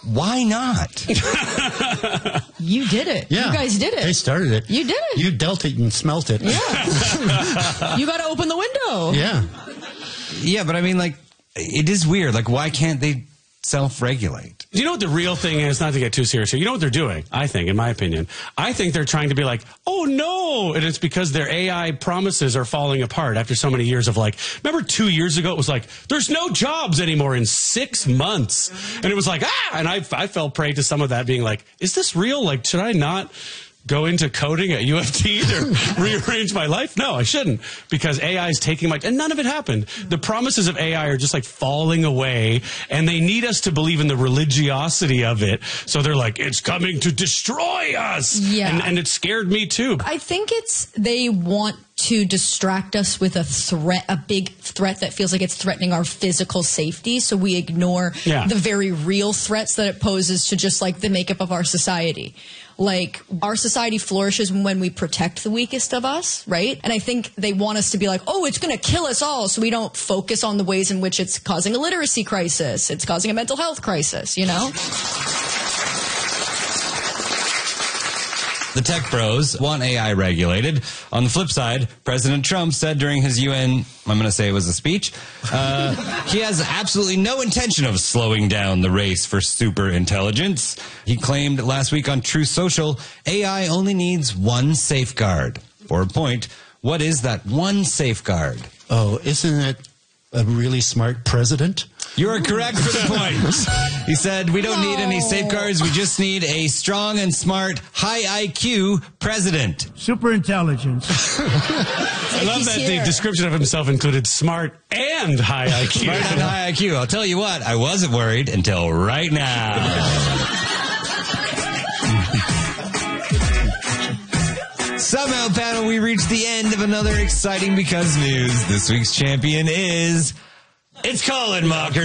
Why not? You did it. Yeah. You guys did it. They started it. You did it. You dealt it and smelt it. Yeah. You got to open the window. Yeah. Yeah, but I mean, like, it is weird. Like, why can't they self-regulate? Do you know what the real thing is? Not to get too serious here. You know what they're doing, I think, in my opinion? I think they're trying to be like, oh, no. And it's because their AI promises are falling apart after so many years of like, remember 2 years ago, it was like, there's no jobs anymore in 6 months. And it was like, and I fell prey to some of that being like, is this real? Like, should I not go into coding at U of T to rearrange my life? No, I shouldn't, because AI is taking my... And none of it happened. The promises of AI are just like falling away, and they need us to believe in the religiosity of it. So they're like, it's coming to destroy us. Yeah. And it scared me too. I think they want to distract us with a threat, a big threat that feels like it's threatening our physical safety. So we ignore the very real threats that it poses to just like the makeup of our society. Like, our society flourishes when we protect the weakest of us, right? And I think they want us to be like, oh, it's going to kill us all, so we don't focus on the ways in which it's causing a literacy crisis. It's causing a mental health crisis, you know? The tech bros want AI regulated. On the flip side, President Trump said during his UN, I'm going to say it was a speech, he has absolutely no intention of slowing down the race for super intelligence. He claimed last week on Truth Social, AI only needs one safeguard. For a point, what is that one safeguard? Oh, isn't it a really smart president? You are correct for the point. He said, we don't need any safeguards. We just need a strong and smart, high IQ president. Super intelligence. I love that the description of himself included smart and high IQ. Smart and high IQ. I'll tell you what, I wasn't worried until right now. Somehow, panel, we reached the end of another exciting Because news. This week's champion is... It's Colin Mocker.